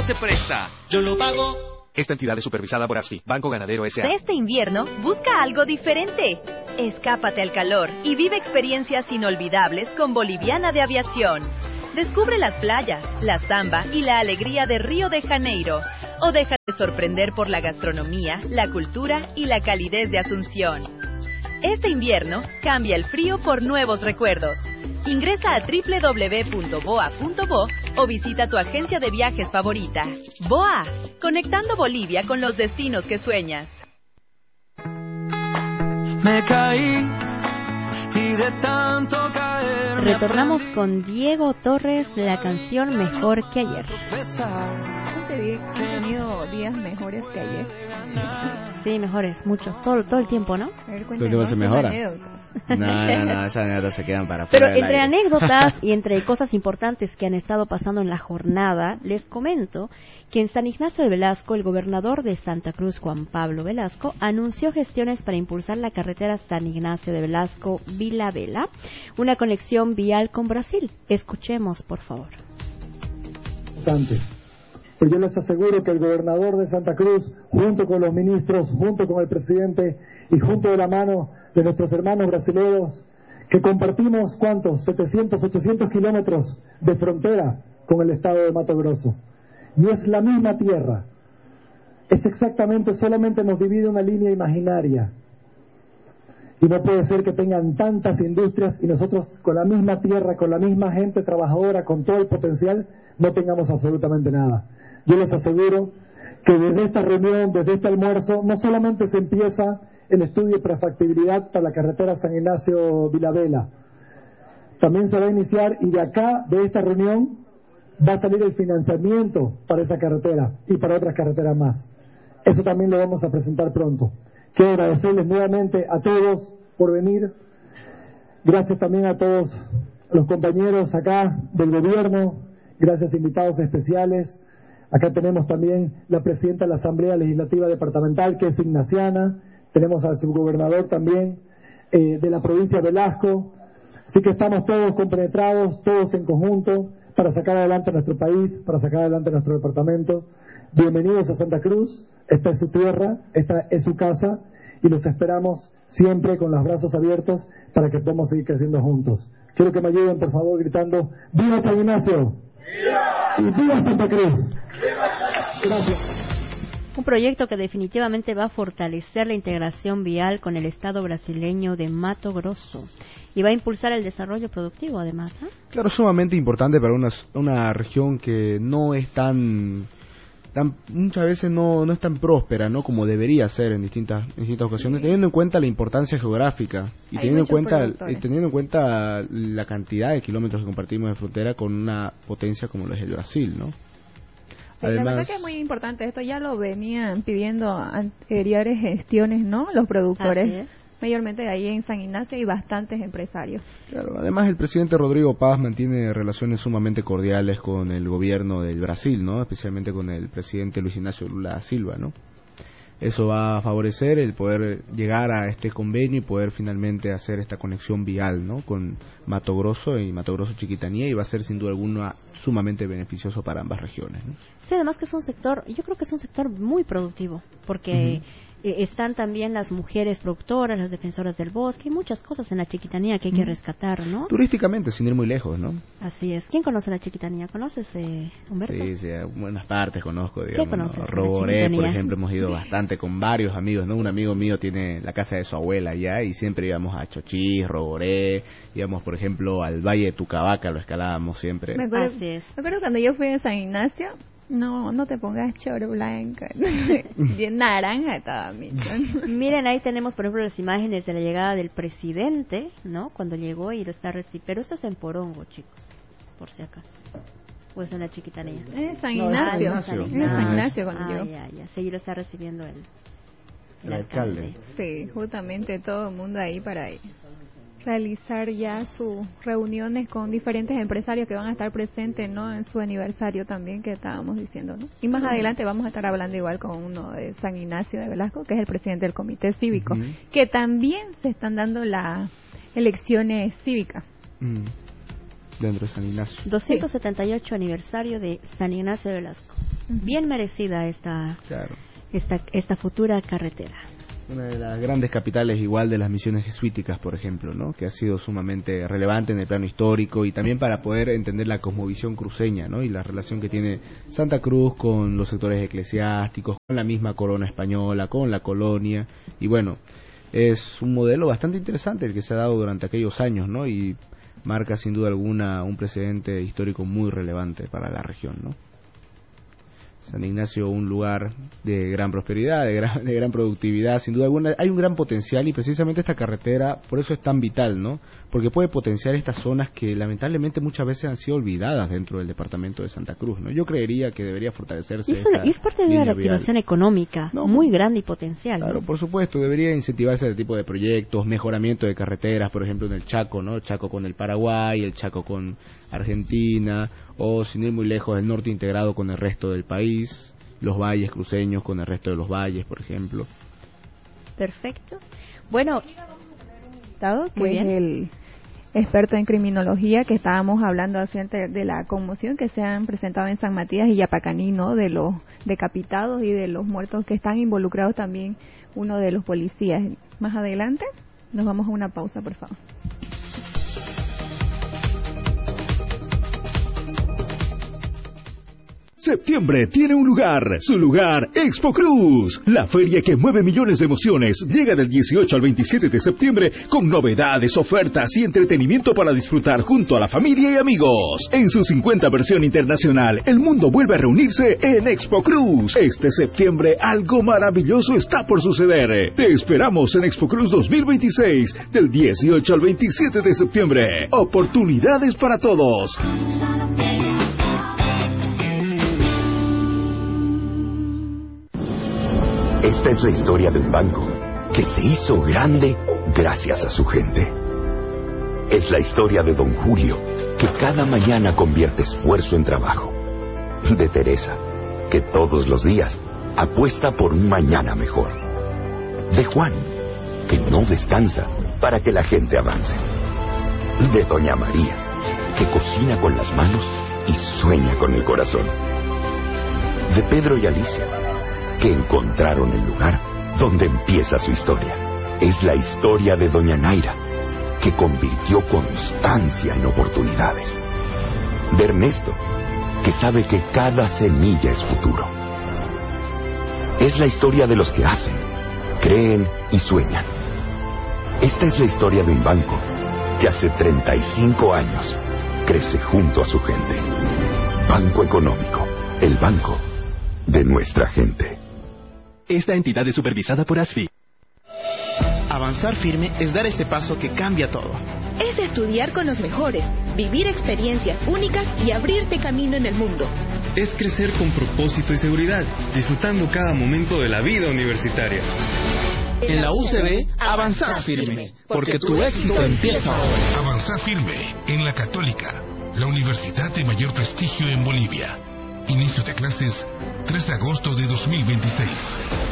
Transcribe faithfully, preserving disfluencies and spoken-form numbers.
te presta. Yo lo pago. Esta entidad es supervisada por ASFI, Banco Ganadero S A Este invierno, busca algo diferente. Escápate al calor y vive experiencias inolvidables con Boliviana de Aviación. Descubre las playas, la samba y la alegría de Río de Janeiro. O déjate sorprender por la gastronomía, la cultura y la calidez de Asunción. Este invierno, cambia el frío por nuevos recuerdos. Ingresa a doble u doble u doble u punto boa punto bo o visita tu agencia de viajes favorita. B O A, conectando Bolivia con los destinos que sueñas. Me caí y de tanto caer. Retornamos con Diego Torres, la canción Mejor que ayer. ¿Han tenido días mejores que ayer? Sí, mejores, muchos, todo, todo el tiempo, ¿no? A ver, ¿Todo el tiempo se mejora? No, no, no, esas anécdotas se quedan para Pero fuera del entre aire. anécdotas y entre cosas importantes que han estado pasando en la jornada, les comento que en San Ignacio de Velasco, el gobernador de Santa Cruz, Juan Pablo Velasco, anunció gestiones para impulsar la carretera San Ignacio de Velasco-Vila Vela, una conexión vial con Brasil. Escuchemos, por favor. Pues yo les aseguro que el gobernador de Santa Cruz, junto con los ministros, junto con el presidente y junto de la mano de nuestros hermanos brasileños, que compartimos, ¿cuántos? setecientos, ochocientos kilómetros de frontera con el estado de Mato Grosso. Y es la misma tierra. Es exactamente, solamente nos divide una línea imaginaria. Y no puede ser que tengan tantas industrias y nosotros con la misma tierra, con la misma gente trabajadora, con todo el potencial, no tengamos absolutamente nada. Yo les aseguro que desde esta reunión, desde este almuerzo, no solamente se empieza el estudio de prefactibilidad para la carretera San Ignacio-Vilavela, también se va a iniciar y de acá, de esta reunión, va a salir el financiamiento para esa carretera y para otras carreteras más. Eso también lo vamos a presentar pronto. Quiero agradecerles nuevamente a todos por venir. Gracias también a todos los compañeros acá del gobierno. Gracias, invitados especiales. Acá tenemos también la presidenta de la Asamblea Legislativa Departamental, que es ignaciana. Tenemos al subgobernador también eh, de la provincia de Velasco. Así que estamos todos compenetrados, todos en conjunto, para sacar adelante nuestro país, para sacar adelante nuestro departamento. Bienvenidos a Santa Cruz. Esta es su tierra, esta es su casa, y los esperamos siempre con los brazos abiertos para que podamos seguir creciendo juntos. Quiero que me ayuden, por favor, gritando ¡Viva San Ignacio! ¡Viva! ¡Y viva Santa Cruz! ¡Viva! Gracias. Un proyecto que definitivamente va a fortalecer la integración vial con el estado brasileño de Mato Grosso y va a impulsar el desarrollo productivo, además, ¿no? Claro, sumamente importante para una, una región que no es tan... Tan, muchas veces no, no es tan próspera, ¿no? Como debería ser en distintas, en distintas ocasiones, sí. Teniendo en cuenta la importancia geográfica y teniendo en cuenta y teniendo en cuenta la cantidad de kilómetros que compartimos de frontera con una potencia como lo es el Brasil, ¿no? Sí, además, la verdad que es muy importante esto, ya lo venían pidiendo anteriores gestiones, ¿no? Los productores, mayormente ahí en San Ignacio, y bastantes empresarios. Claro, además el presidente Rodrigo Paz mantiene relaciones sumamente cordiales con el gobierno del Brasil, ¿no? Especialmente con el presidente Luis Ignacio Lula da Silva, ¿no? Eso va a favorecer el poder llegar a este convenio y poder finalmente hacer esta conexión vial, ¿no? Con Mato Grosso y Mato Grosso Chiquitanía, y va a ser sin duda alguna sumamente beneficioso para ambas regiones, ¿no? Sí, además que es un sector, yo creo que es un sector muy productivo, porque uh-huh. eh, están también las mujeres productoras, las defensoras del bosque, y muchas cosas en la Chiquitanía que hay uh-huh. que rescatar, ¿no? Turísticamente, sin ir muy lejos, ¿no? Así es. ¿Quién conoce la Chiquitanía? ¿Conoces, eh, Humberto? Sí, sí, buenas partes conozco, digamos. ¿Qué conoces? ¿No? Roboré, por ejemplo, hemos ido bastante con varios amigos, ¿no? Un amigo mío tiene la casa de su abuela allá y siempre íbamos a Chochís, Roboré, íbamos, por ejemplo, al Valle de Tucavaca, lo escalábamos siempre. Me acuerdo, Así es. Me acuerdo cuando yo fui a San Ignacio, no no te pongas choro blanca, bien naranja estaba mi. Miren, ahí tenemos, por ejemplo, las imágenes de la llegada del presidente, ¿no? Cuando llegó y lo está recibiendo. Pero esto es en Porongo, chicos, por si acaso. Pues en la Chiquitanía. Es San Ignacio. No, es San Ignacio, ah, San Ignacio cuando ah, llegó. ya, ya. Sí, lo está recibiendo el, el, el alcalde. alcalde. Sí, justamente todo el mundo ahí para ir. realizar ya sus reuniones con diferentes empresarios que van a estar presentes, ¿no?, en su aniversario también, que estábamos diciendo, ¿no? Y más uh-huh. adelante vamos a estar hablando igual con uno de San Ignacio de Velasco, que es el presidente del comité cívico, uh-huh. que también se están dando las elecciones cívicas. Uh-huh. Dentro de San Ignacio. doscientos setenta y ocho sí. aniversario de San Ignacio de Velasco. Bien merecida esta, Claro. esta, esta futura carretera. Una de las grandes capitales igual de las misiones jesuíticas, por ejemplo, ¿no? Que ha sido sumamente relevante en el plano histórico y también para poder entender la cosmovisión cruceña, ¿no? Y la relación que tiene Santa Cruz con los sectores eclesiásticos, con la misma corona española, con la colonia. Y bueno, es un modelo bastante interesante el que se ha dado durante aquellos años, ¿no? Y marca sin duda alguna un precedente histórico muy relevante para la región, ¿no? San Ignacio, un lugar de gran prosperidad, de gran, de gran productividad, sin duda alguna. Hay un gran potencial y precisamente esta carretera, por eso es tan vital, ¿no? Porque puede potenciar estas zonas que lamentablemente muchas veces han sido olvidadas dentro del departamento de Santa Cruz, ¿no? Yo creería que debería fortalecerse. Y es, una, esta y es parte de una línea reactivación vial. económica No, muy grande y potencial. Claro, ¿no? por supuesto, debería incentivarse este tipo de proyectos, mejoramiento de carreteras, por ejemplo en el Chaco, ¿no? El Chaco con el Paraguay, el Chaco con Argentina, o sin ir muy lejos, el norte integrado con el resto del país, los valles cruceños con el resto de los valles, por ejemplo. Perfecto. Bueno, Que muy es bien. el experto en criminología, que estábamos hablando acerca de la conmoción que se han presentado en San Matías y Yapacaní, ¿no? De los decapitados y de los muertos que están involucrados también uno de los policías. Más adelante nos vamos a una pausa, por favor. Septiembre tiene un lugar, su lugar, Expo Cruz. La feria que mueve millones de emociones llega del dieciocho al veintisiete de septiembre con novedades, ofertas y entretenimiento para disfrutar junto a la familia y amigos. En su cincuenta versión internacional, el mundo vuelve a reunirse en Expo Cruz. Este septiembre algo maravilloso está por suceder. Te esperamos en Expo Cruz dos mil veintiséis del dieciocho al veintisiete de septiembre. Oportunidades para todos. Esta es la historia de un banco que se hizo grande gracias a su gente. Es la historia de don Julio, que cada mañana convierte esfuerzo en trabajo. De Teresa, que todos los días apuesta por un mañana mejor. De Juan, que no descansa para que la gente avance. De doña María, que cocina con las manos y sueña con el corazón. De Pedro y Alicia, que encontraron el lugar donde empieza su historia. Es la historia de doña Naira, que convirtió constancia en oportunidades. De Ernesto, que sabe que cada semilla es futuro. Es la historia de los que hacen, creen y sueñan. Esta es la historia de un banco que hace treinta y cinco años crece junto a su gente. Banco Económico, el banco de nuestra gente. Esta entidad es supervisada por ASFI. Avanzar firme es dar ese paso que cambia todo. Es estudiar con los mejores, vivir experiencias únicas y abrirte camino en el mundo. Es crecer con propósito y seguridad, disfrutando cada momento de la vida universitaria. En la U C B, avanzar firme, porque tu éxito empieza ahora. Avanzar firme en la Católica, la universidad de mayor prestigio en Bolivia. Inicio de clases tres de agosto de dos mil veintiséis.